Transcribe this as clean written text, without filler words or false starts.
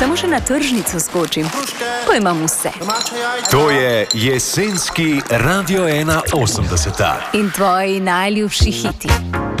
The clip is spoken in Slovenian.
Samo še na tržnico skočim, pa imam vse. To je jesenski Radio 1 80. In tvoji najljubši hiti.